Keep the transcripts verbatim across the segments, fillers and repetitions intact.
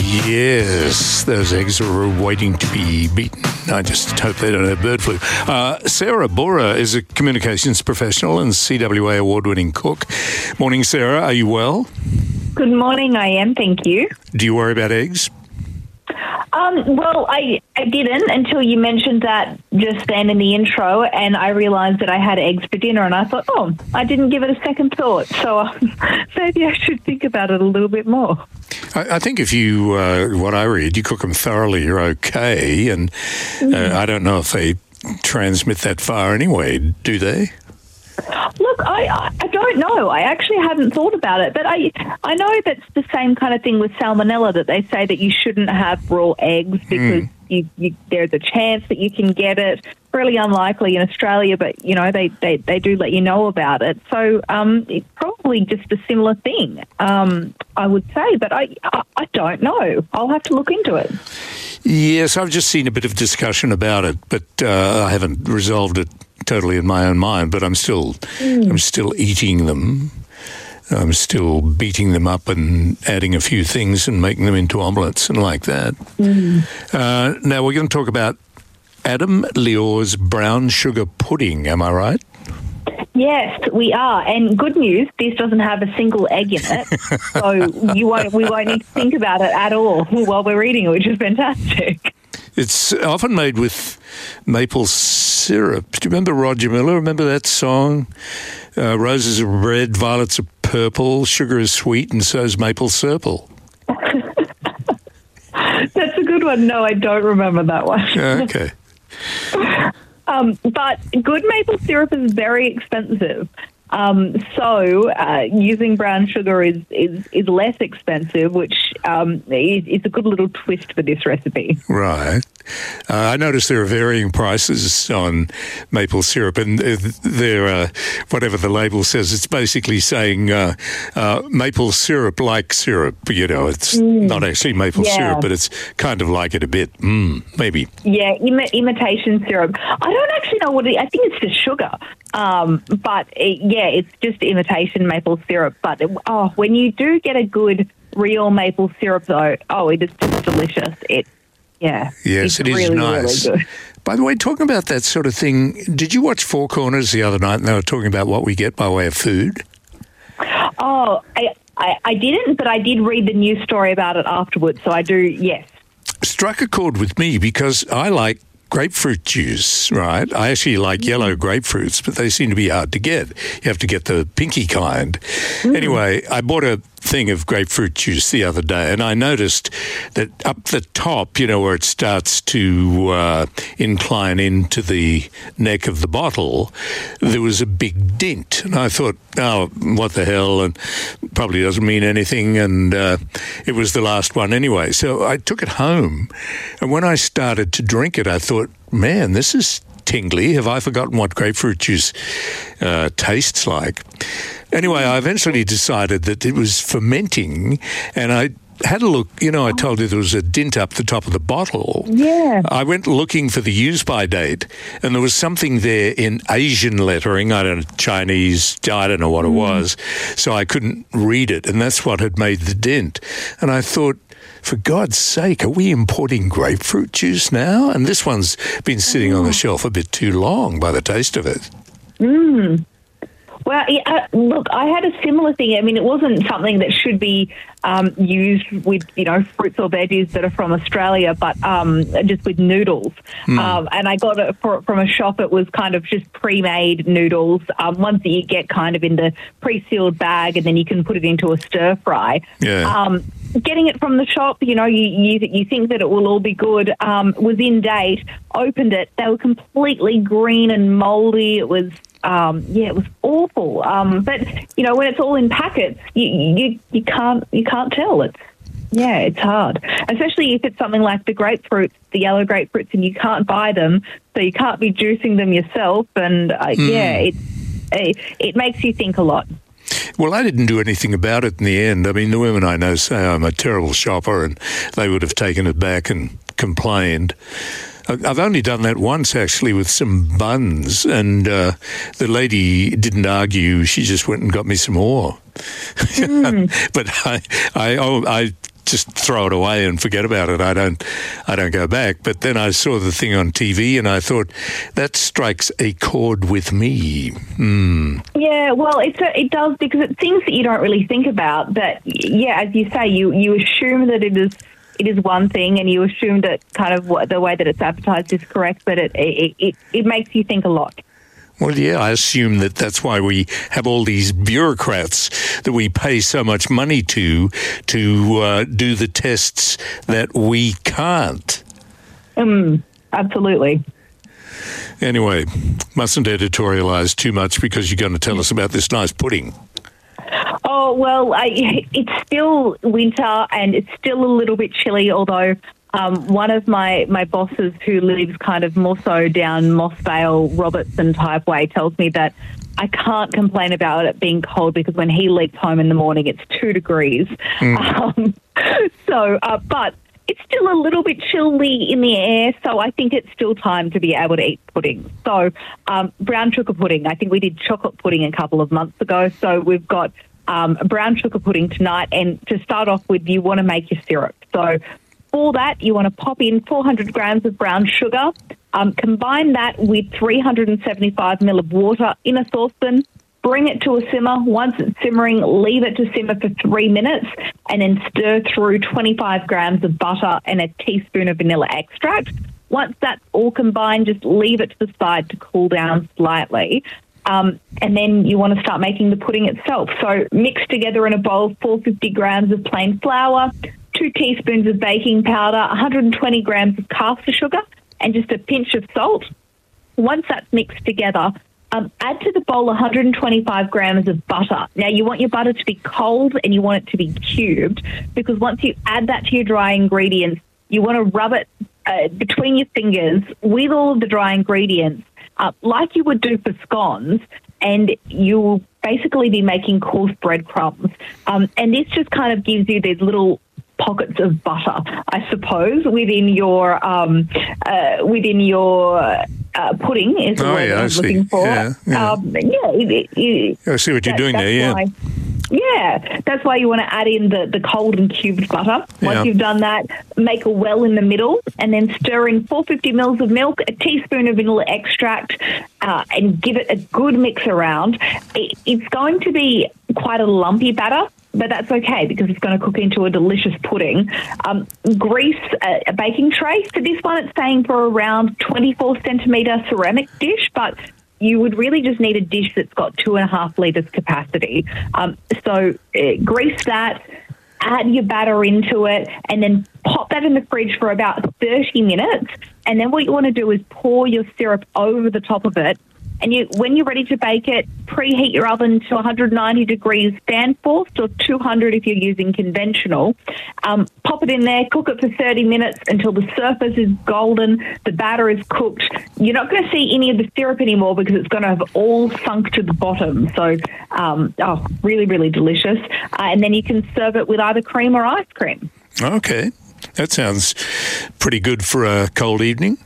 Yes, those eggs are waiting to be beaten. I just hope they don't have bird flu. Uh, Sarah Bora is a communications professional and C W A award-winning cook. Morning, Sarah. Are you well? Good morning, I am, thank you. Do you worry about eggs? Um, well, I, I didn't until you mentioned that just then in the intro, and I realised that I had eggs for dinner, and I thought, oh, I didn't give it a second thought, so uh, maybe I should think about it a little bit more. I, I think if you, uh, what I read, you cook them thoroughly, you're okay, and Mm. uh, I don't know if they transmit that far anyway, do they? Look, I, I don't know. I actually hadn't thought about it, but I I know that's the same kind of thing with salmonella, that they say that you shouldn't have raw eggs because mm. you, you, there's a chance that you can get it. Really unlikely in Australia, but, you know, they, they, they do let you know about it. So um, it's probably just a similar thing, um, I would say, but I, I, I don't know. I'll have to look into it. Yes, I've just seen a bit of discussion about it, but uh, I haven't resolved it totally in my own mind, but I'm still mm. I'm still eating them. I'm still beating them up and adding a few things and making them into omelettes and like that. Mm. Uh, now we're going to talk about Adam Lior's brown sugar pudding, am I right? Yes, we are. And good news, this doesn't have a single egg in it, so you won't we won't need to think about it at all while we're eating it, which is fantastic. It's often made with maple syrup. Do you remember Roger Miller? Remember that song? Uh, roses are red, violets are purple, sugar is sweet, and so's maple syrup. That's a good one. No, I don't remember that one. Okay. um, but good maple syrup is very expensive. Um, so uh, using brown sugar is, is, is less expensive, which um, is, is a good little twist for this recipe. Right. Uh, I noticed there are varying prices on maple syrup, and they're, uh, whatever the label says, it's basically saying uh, uh, maple syrup like syrup. You know, it's mm. not actually maple yeah. syrup, but it's kind of like it a bit. Mm, maybe. Yeah, Im- imitation syrup. I don't actually know what it is. I think it's just sugar. Um, but it, yeah, it's just imitation maple syrup. But oh, when you do get a good real maple syrup, though, oh, it is just delicious. It, yeah, yes, it is really, nice. Really good. By the way, talking about that sort of thing, did you watch Four Corners the other night? And they were talking about what we get by way of food. Oh, I, I, I didn't, but I did read the news story about it afterwards. So I do, yes. Struck a chord with me because I like grapefruit juice, right? I actually like yellow grapefruits, but they seem to be hard to get. You have to get the pinky kind. Mm. Anyway, I bought a thing of grapefruit juice the other day, and I noticed that up the top, you know, where it starts to uh, incline into the neck of the bottle, there was a big dent. And I thought, oh, what the hell, and probably doesn't mean anything, and uh, it was the last one anyway. So I took it home, and when I started to drink it, I thought, man, this is tingly. Have I forgotten what grapefruit juice uh, tastes like? Anyway, I eventually decided that it was fermenting, and I had a look. You know, I told you there was a dent up the top of the bottle. Yeah. I went looking for the use-by date, and there was something there in Asian lettering. I don't know, Chinese, I don't know what it was, so I couldn't read it, and that's what had made the dent. And I thought, for God's sake, are we importing grapefruit juice now? And this one's been sitting on the shelf a bit too long by the taste of it. Mm. Well, yeah, look, I had a similar thing. I mean, it wasn't something that should be um, used with, you know, fruits or veggies that are from Australia, but um, just with noodles. Mm. Um, and I got it for, from a shop. It was kind of just pre-made noodles, um, ones that you get kind of in the pre-sealed bag, and then you can put it into a stir fry. Yeah. Um, getting it from the shop, you know, you you, you think that it will all be good, um, was in date, opened it, they were completely green and mouldy. It was Um, yeah, it was awful. Um, but you know, when it's all in packets, you, you you can't you can't tell. It's yeah, it's hard, especially if it's something like the grapefruits, the yellow grapefruits, and you can't buy them, so you can't be juicing them yourself. And uh, mm. yeah, it, it it makes you think a lot. Well, I didn't do anything about it in the end. I mean, the women I know say I'm a terrible shopper, and they would have taken it back and complained. I've only done that once, actually, with some buns, and uh, the lady didn't argue. She just went and got me some more. Mm. But I, I, oh, I just throw it away and forget about it. I don't, I don't go back. But then I saw the thing on T V and I thought, that strikes a chord with me. Mm. Yeah, well, it's a, it does, because it's things that you don't really think about. That, yeah, as you say, you, you assume that it is it is one thing, and you assume that kind of what, the way that it's advertised is correct, but it it, it it makes you think a lot. Well, yeah, I assume that that's why we have all these bureaucrats that we pay so much money to to uh, do the tests that we can't. Um, absolutely. Anyway, mustn't editorialise too much because you're going to tell us about this nice pudding. Oh, well, I, it's still winter and it's still a little bit chilly, although um, one of my, my bosses who lives kind of more so down Mossvale, Robertson type way tells me that I can't complain about it being cold because when he leaves home in the morning, it's two degrees. Mm. Um, so, uh, but it's still a little bit chilly in the air, so I think it's still time to be able to eat pudding. So um, brown sugar pudding. I think we did chocolate pudding a couple of months ago, so we've got um, brown sugar pudding tonight. And to start off with, you want to make your syrup. So for that, you want to pop in four hundred grams of brown sugar, um, combine that with three hundred seventy-five milliliters of water in a saucepan, bring it to a simmer. Once it's simmering, leave it to simmer for three minutes and then stir through twenty-five grams of butter and a teaspoon of vanilla extract. Once that's all combined, just leave it to the side to cool down slightly. Um, and then you want to start making the pudding itself. So mix together in a bowl four hundred fifty grams of plain flour, two teaspoons of baking powder, one hundred twenty grams of caster sugar, and just a pinch of salt. Once that's mixed together, Um, add to the bowl one hundred twenty-five grams of butter. Now, you want your butter to be cold and you want it to be cubed, because once you add that to your dry ingredients, you want to rub it uh, between your fingers with all of the dry ingredients, uh, like you would do for scones, and you will basically be making coarse breadcrumbs. Um, and this just kind of gives you these little pockets of butter, I suppose, within your um, uh, within your uh, pudding is oh, what yeah, I'm looking for. Yeah, yeah. Um, yeah it, it, I see what you're that, doing there. Yeah, why, yeah. That's why you want to add in the, the cold and cubed butter. Once yeah. you've done that, make a well in the middle, and then stir in four hundred fifty milliliters of milk, a teaspoon of vanilla extract, uh, and give it a good mix around. It, it's going to be quite a lumpy batter, but that's okay because it's going to cook into a delicious pudding. Um, grease a, a baking tray. For this one, it's saying for around twenty-four centimetre ceramic dish, but you would really just need a dish that's got two and a half litres capacity. Um, so uh, grease that, add your batter into it, and then pop that in the fridge for about thirty minutes. And then what you want to do is pour your syrup over the top of it. And you, when you're ready to bake it, preheat your oven to one hundred ninety degrees fan forced, or two hundred if you're using conventional. Um, pop it in there, cook it for thirty minutes until the surface is golden, the batter is cooked. You're not going to see any of the syrup anymore because it's going to have all sunk to the bottom. So, um, oh, really, really delicious. Uh, and then you can serve it with either cream or ice cream. Okay. That sounds pretty good for a cold evening.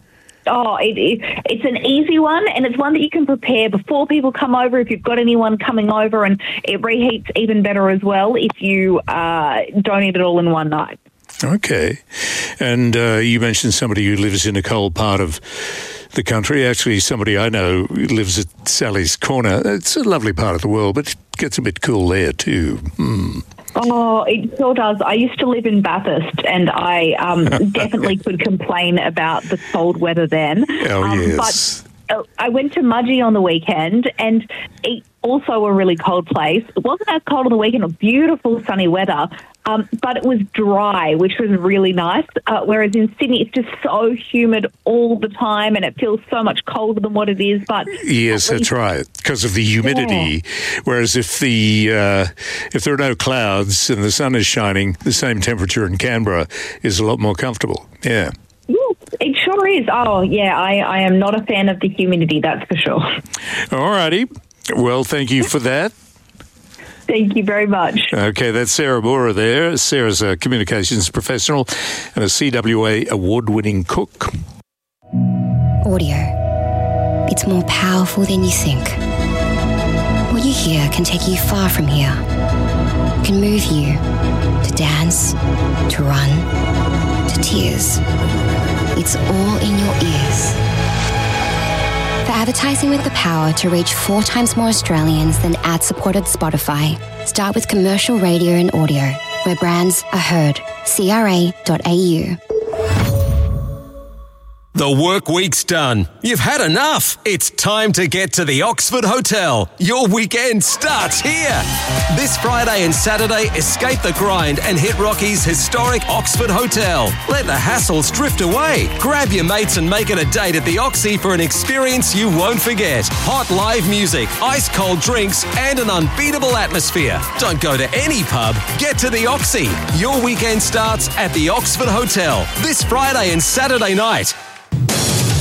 Oh, it, it, it's an easy one, and it's one that you can prepare before people come over if you've got anyone coming over, and it reheats even better as well if you uh, don't eat it all in one night. Okay. And uh, you mentioned somebody who lives in a cold part of the country. Actually, somebody I know lives at Sally's Corner. It's a lovely part of the world, but it gets a bit cool there too. Hmm. Oh, it sure does. I used to live in Bathurst, and I um, definitely could complain about the cold weather then. Oh, um, yes. But I went to Mudgee on the weekend, and it also a really cold place. It wasn't as cold on the weekend, or beautiful sunny weather, um, but it was dry, which was really nice. Uh, whereas in Sydney, it's just so humid all the time, and it feels so much colder than what it is. But yes, that's right, because of the humidity. Yeah. Whereas if the uh, if there are no clouds and the sun is shining, the same temperature in Canberra is a lot more comfortable. Yeah. It sure is. Oh, yeah, I, I am not a fan of the humidity, that's for sure. All righty. Well, thank you for that. Thank you very much. Okay, that's Sarah Bora there. Sarah's a communications professional and a C W A award-winning cook. Audio. It's more powerful than you think. What you hear can take you far from here. It can move you to to dance, to run, to tears. It's all in your ears. For advertising with the power to reach four times more Australians than ad-supported Spotify, start with commercial radio and audio, where brands are heard. C R A dot A U. The work week's done. You've had enough. It's time to get to the Oxford Hotel. Your weekend starts here. This Friday and Saturday, escape the grind and hit Rocky's historic Oxford Hotel. Let the hassles drift away. Grab your mates and make it a date at the Oxy for an experience you won't forget. Hot live music, ice-cold drinks, and an unbeatable atmosphere. Don't go to any pub. Get to the Oxy. Your weekend starts at the Oxford Hotel this Friday and Saturday night.